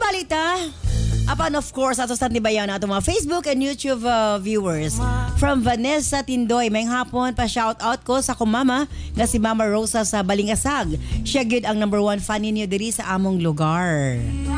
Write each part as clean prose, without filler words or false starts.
balita. Apan of course, ato sa tibayan na ato mga Facebook and YouTube viewers. From Vanessa Tindoy, may hapon pa shout out ko sa kumama nga si Mama Rosa sa Balingasag. Siya gyud ang number 1 fan ninyo diri sa among lugar.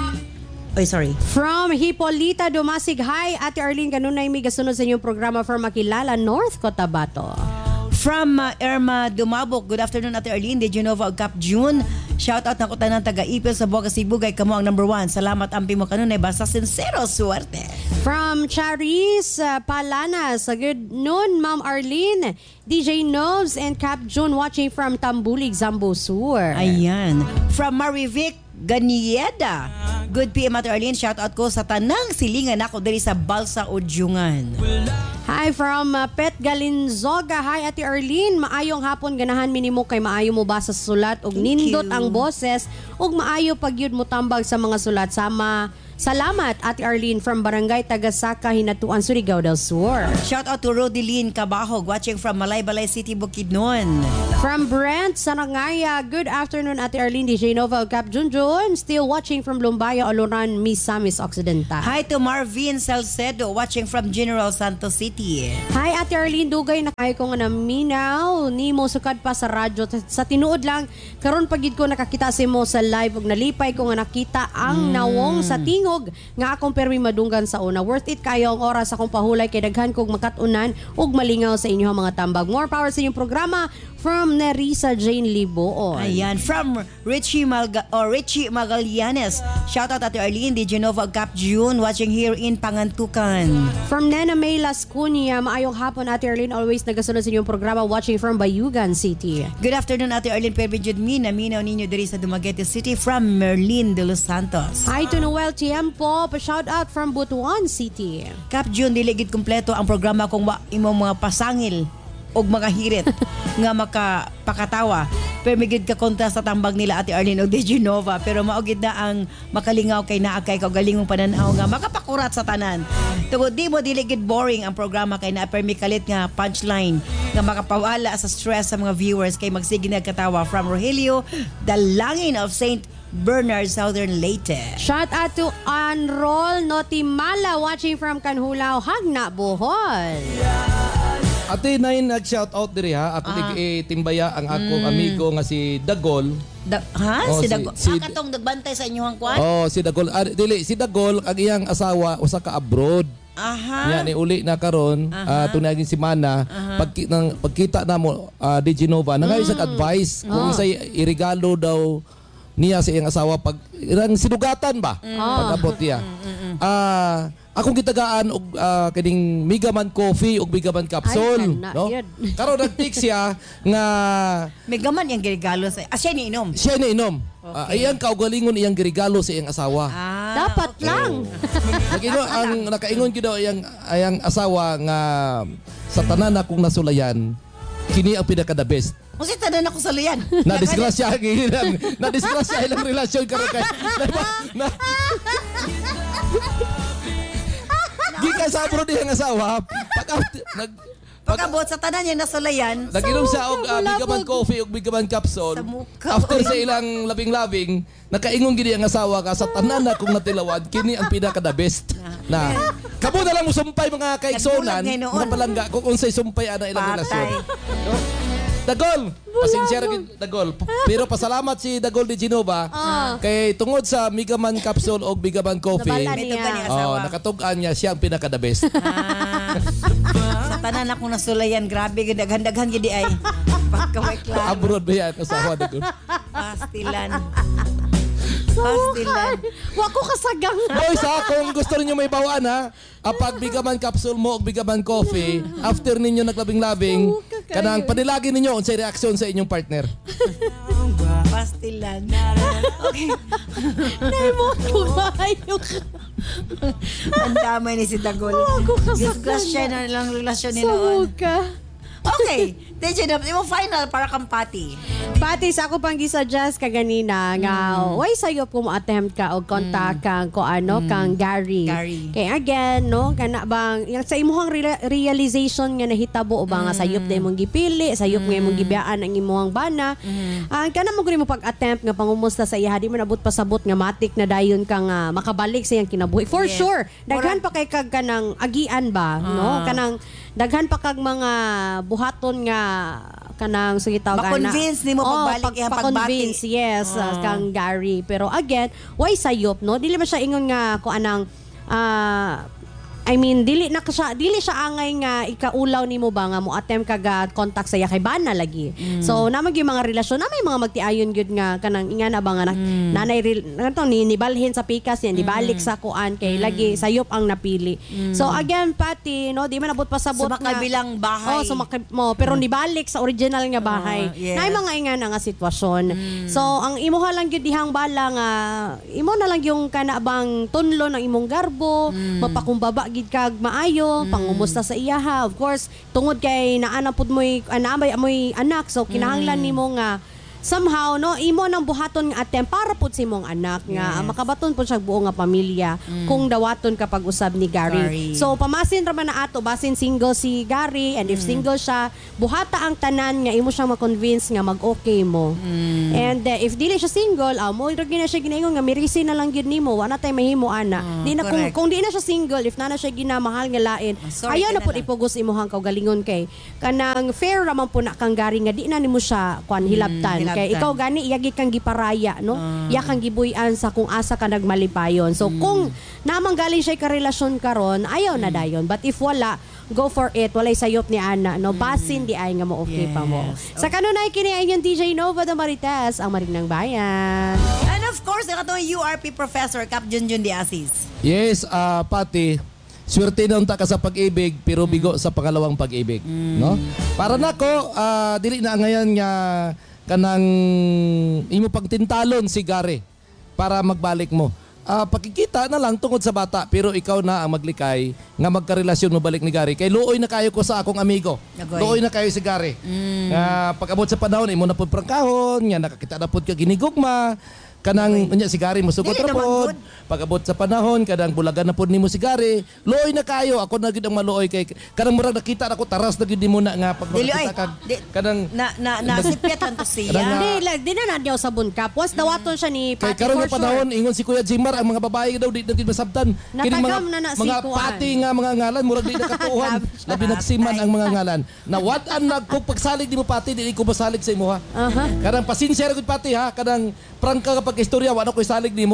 Oy, sorry. From Hipolita Dumasig, hi, Ate Arlene, kanunay may gasunod sa inyong programa for Makilala, North Cotabato. From Irma Dumabok, good afternoon Ate Arlene, de Genova Cap June. Shout out na ko tanan taga-Ipil sa Boga Cebu, kay kamo ang number 1. Salamat ampi mo kanunay, basta sincero suwerte. From Charis Palanas, good noon Ma'am Arlene, DJ Nobs and Cap June watching from Tambulig, Zambo Sur. Ayan. From Marivic Ganieda, good PM Ate Arlene, shout out ko sa tanang silingan ako diri sa Balsa Udyungan. Hi from Pet Galinzoga. Hi Ate Arlene, maayong hapon, ganahan minimo kay maayo mo basa sa sulat ug nindot ang boses ug maayo pagyud mo tambag sa mga sulat. Salamat Ate Arlene from Barangay Tagasaka, Hinatuan, Surigao del Sur. Shout out to Rodeline Cabahog watching from Malaybalay City, Bukidnon. From Brent Sarangaya, good afternoon Ate Arlene, DJ Nova Cap Junjun, still watching from Lumbaya, Oloran, Misamis Occidental. Hi to Marvin Salcedo watching from General Santos City. Hi Ate Arlene, dugay na kayo ko nga naminaw ni mo sukad pa sa radyo sa tinuod lang karon pagid ko nakakita si mo sa live ug nalipay ko nga nakita ang nawong sa tingog nga akong permi madunggan sa una. Worth it kayo ang oras akong pahulay kay daghan kog makatunan ug malingaw sa inyong mga tambag. More power sa inyong programa from Nerissa Jane Liboon. Ayan, from Richie Magallanes. Shout out Ate Arlene, di Genova Cap June watching here in Pangantukan. From Nena May Lascunia, maayong hapon Ate Arlene, always nagasunod sa inyong programa watching from Bayugan City. Good afternoon Ate Arlene, Pervin Mina, minaw ninyo diri sa Dumaguete City from Merlin de Los Santos. Hi to Noel Tiempo, pa-shout out from Butuan City. Cap June, diligid kumpleto ang programa kung imong mga pasangil og mga hirit nga makapakatawa. Pero migid ka kontra sa tambag nila Ate Arlene o De Genova, pero maugid na ang makalingaw kay naakay ka galingong pananaw nga makapakurat sa tanan. Tungod di mo diligid boring ang programa kay na permi kalit nga punchline nga makapawala sa stress sa mga viewers kay magsige nagkatawa. From Rogelio Dalangin of St. Bernard, Southern Leyte. Shout out to Anrol Notimala watching from Kanhulaw, Hagna, Bohol. Ate Nain nag-shout out diri ha. Ako timbaya ang akong amigo nga si Dagol. Si Dagol. Katong nagbantay sa inyong kwan? Si Dagol. Si Dagol ang iyang asawa usa ka abroad. Aha. Yan, uli na karon tunagin si Mana. Pagkita na mo di Genova, nangay sa advice kung sa irigalo daw niya sa iyang asawa pag irang sinugatan ba? Pag-abot niya. Akong gitagaan og kining Megaman coffee ug Megaman capsule, no? Karon nag-text siya nga Megaman yang regalo sa siya ni inom. Siya ni inom. Iyang kaugalingon iyang regalo sa iyang asawa. Dapat lang. Nag-ingon ang nakaingon gyud daw iyang asawa nga sa tanan akong nasulayan, kini ang pinaka-the best. Kasi tanan ako sa luyan. Na-disgrasya ilang relasyon karon kay gikan sa abroad diyang asawa. Pagkabot sa tanan niya nasulayan. Nag-inom siya og Megaman coffee ug Megaman capsule. After sa ilang labing-labing, nakaingon gid ang asawa ka sa tanan na kung natilawan, kini ang pinaka-the best. Na kamo na lang mo sumpay mga kaigsonan, mga palangga kung unsay sumpay ana ilang relasyon. Dagol, pasensya ra gid Dagol. Pero pasalamat si Dagol de Genova kay tungod sa Megaman capsule o Megaman coffee. Nakatug-an niya siya ang pinaka-the best. Sa tanan akong nasulayan, grabe gid daghan-daghan gid ay. Pagkaway klaro. Abroad ba yan asawa Dagol? Pastilan. Wa ko kasagang. Boys ha, kung gusto niyo may bawaan ha, pag Megaman capsule mo o Megaman coffee, after ninyo naglabing-labing, kanang panilagi ninyo unsay reaksyon sa inyong partner. Pastilan. Okay. Naimot ko kayo. Ang damay ni si Dagol. Wa ko kasagang. Disgrasya na lang relasyon nila. Sumuka. Okay. DJ Nova, imo final para kang Pati. Pati, sa ako pang gisuggest kaganina nga, why sayop kung attempt ka o contact kang kang Gary. Kaya again, no, kana bang, yung sa imuhang realization nga nahitabo o ba nga sayop na imong gipili, sayop nga imong gibiyaan ang imuhang bana, kana mo mo pag-attempt nga pangumusta sa iya, di mo nabot pasabot nga matik na dayon kang makabalik sa iyang kinabuhi. For sure, daghan pa kay kag kanang agian ba, no? Kanang daghan pa kag mga buhaton nga kanang sige tawag ma-convince ni mo pagbalik pa-convince, yes, kang Gary. Pero again, why sayop, no? Dili man siya ingon nga ko anang dili siya angay nga ikaulaw nimo ba nga mo attempt kaga contact sa iya kay bana lagi. So namag yung mga relasyon na may mga magtiayon gyud nga kanang ingana ba nga nanay nibalhin sa pikas yan, dibalik sa kuan kay lagi sayop ang napili. So again, Pati, no, di man abot pasabot sumakay bilang bahay. Sumakay mo pero nibalik sa original nga bahay. Yes. Nay mga ingana nga sitwasyon. So ang imuha lang gyud dihang bala nga imo na lang yung kanabang tunlo ng imong garbo, mapakumbaba gid kag maayo, pangumusta sa iyaha. Of course, tungod kay naanapod mo'y amoy anak, so kinahanglan nimo nga somehow, no, imo nang buhaton nga attempt para pud sa imong anak nga makabaton pud siya buo nga pamilya kung dawaton kapag usab ni Gary. So pamasin ra man na ato basin single si Gary, and if single siya, buhata ang tanan nga imo siyang ma-convince nga mag-okay mo. And if dili siya single, mo ra gina siya ginaingon nga mirisi na lang gyud nimo, wala tay mahimo ana. Di na kung di na siya single, if na siya ginamahal nga lain, ayaw na pud ipugos imuhang kaugalingon kay kanang fair ra man pud na kang Gary nga di na nimo siya kwan hilabtan. Kay ikaw gani iyagi kang giparaya, no? Iya kang gibuy-an sa kung asa ka nagmalipayon. So kung namang galing siya ka relasyon karon, ayaw na dayon. But if wala, go for it. Walay sayop ni ana, no? Basin di ay nga mo okay pa mo. Sa kanunay kini ay yung DJ Nova de Marites, ang Marinang Bayan. And of course, nakatong URP Professor Cap Junjun de Asis. Yes, Pati. Swerte na unta ka sa pag-ibig pero bigo sa pangalawang pag-ibig, no? Para nako, dili na ngayon nga kanang imo pagtintalon si Gary para magbalik mo. Pakikita na lang tungod sa bata pero ikaw na ang maglikay nga magkarelasyon mo balik ni Gary. Kay luoy na kayo ko sa akong amigo. Luoy na kayo si Gary. Pag-abot sa panahon imo na pud prangkahon, nga nakakita na pud ka ginigugma. Kanang unya si Gary mosugot ra pod. Pag-abot sa panahon kadang bulagan na pod nimo si Gary. Luoy na kayo, ako na gid ang maluoy kay kanang murag nakita nako taras na gid nimo na nga pag makita kag kanang nasipyat lang to siya. Di na nadyaw sa bunkap. Was dawaton siya ni Pati. Kay karon nga panahon ingon si Kuya Jimar ang mga babae daw di na gid masabtan. Kini mga Pati nga mga ngalan murag di na katuohan. Labi nagsiman ang mga ngalan. Nawad-an na kung pagsalig nimo Pati dili ko masalig sa imo ha. Kadang pasinsya ra gud Pati ha, kadang prangka ka pag-istorya wala ko'y salig nimo.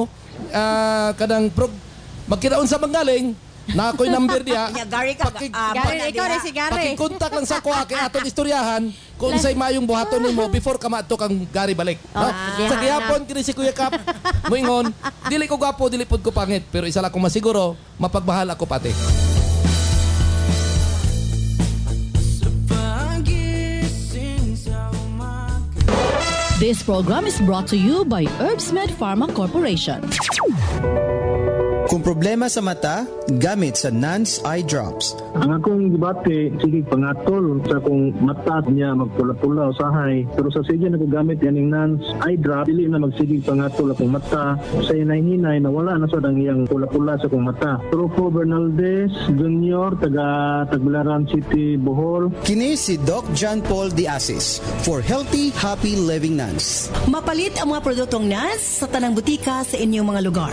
Kadang magkinaon sa manggaling na ako'y number diha. Gary ka. Gary, ikaw rin si Gary. Pakikontak lang sa ako kay atong istoryahan kung say mayong buhaton nimo before ka maadto kang Gary balik. No? Sa gihapon kini si Kuya Kap moingon, dili ko gwapo, dili pud ko pangit, pero isa lang ko masiguro, mapagmahal ako Pati. This program is brought to you by Herbsmed Pharma Corporation. Kung problema sa mata, gamit sa Nance Eye Drops. Ang akong debate, sige pangatol sa kung mata niya magpula-pula usahay. Pero sa sige nagagamit yan ng Nance Eye Drop, dili na magsigig pangatol akong mata. Sa hinay-hinay na wala na sa iyang pula-pula sa akong mata. Trupo Bernaldez Jr., taga Tagbilaran City, Bohol. Kini si Doc John Paul de Asis for Healthy, Happy Living Nance. Mapalit ang mga produktong Nance sa tanang butika sa inyong mga lugar.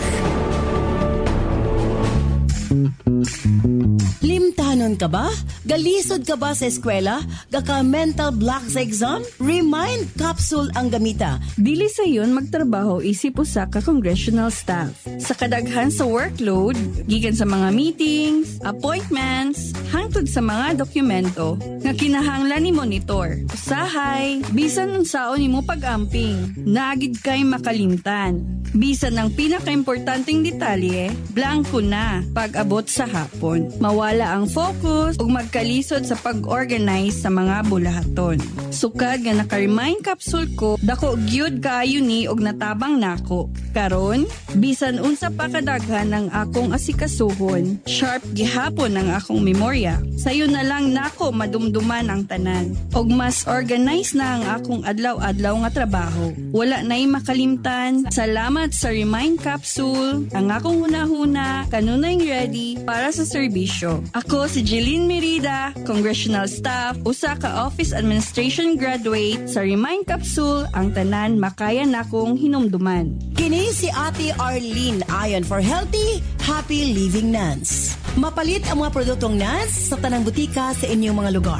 Limtanon ka ba? Galisod ka ba sa eskwela? Gaka mental block sa exam? Remind Capsule ang gamita. Dili sa yun magtrabaho isip usa ka congressional staff. Sa kadaghan sa workload, gikan sa mga meetings, appointments, hangtod sa mga dokumento nga kinahanglan ni monitor. Usahay, bisan unsaon nimo pag-amping, naagid kay makalimtan. Bisan ng pinakaimportanteng detalye, blanco na pag-abot sa hapon. Mawala ang focus ug magkalisod sa pag-organize sa mga bulahaton. Sukad nga naka-remind capsule ko, dako gyud kaayo ni og natabang nako. Karon, bisan unsa pa kadaghan ang akong asikasuhon, sharp gihapon ang akong memorya. Sayo na lang nako madumduman ang tanan. Og mas organized na ang akong adlaw-adlaw nga trabaho. Wala na'y makalimtan. Salamat sa Remind Capsule. Ang akong hunahuna, kanunay ready para sa serbisyo. Ako si Jeline Merida, Congressional Staff, usa ka Office Administration graduate sa Remind Capsule, ang tanan makaya nakong hinumduman. Kini si Ate Arlene ayon for healthy, happy living nuns. Mapalit ang mga produktong nuns sa tanang butika sa inyong mga lugar.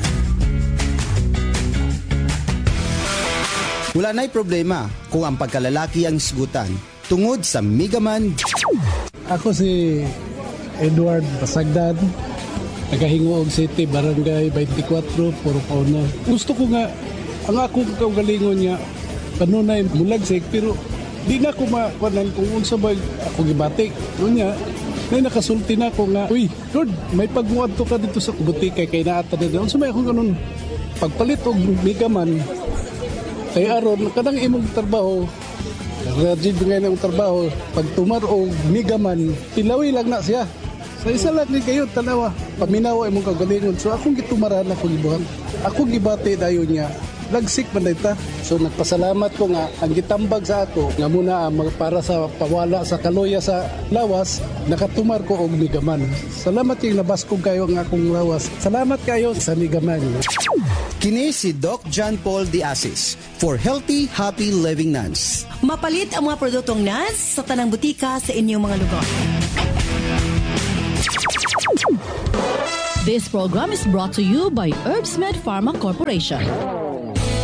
Wala na'y problema kung ang pagkalalaki ang isgutan tungod sa Migaman. Ako si Edward Pasagdan, nagahingoog City, Barangay 24, Purok Ono. Gusto ko nga, ang akong kaugalingon niya, kanunay mulagsik, pero di na ko makunan kung unsa ba ako gibatik. Nunya, may nakasulti na ko nga, uy, Lord, may pagmuad to ka dito sa butika kay naata na doon. Unsa may akong ganun, pagpalit og Migaman, kay aron, kanang imong trabaho, rajid ngayon ang trabaho, pag tumar o Migaman, tilawi lang na siya. Sa isa lang ni kayo, tanawa, paminawa imong kagalingon. So akong gitumaran, akong gibuhan. Akong gibati dayo niya. Lagsik man dita. So nagpasalamat ko nga, ang gitambag sa ako, nga muna para sa pawala sa kaluya sa lawas, nakatumar ko og Migaman. Salamat yung nabaskog kayo ang akong lawas. Salamat kayo sa Migaman. Kini si Doc John Paul de Asis for healthy, happy living nuns. Mapalit ang mga produktong nuns sa tanang butika sa inyong mga lugar. This program is brought to you by Herbsmed Pharma Corporation.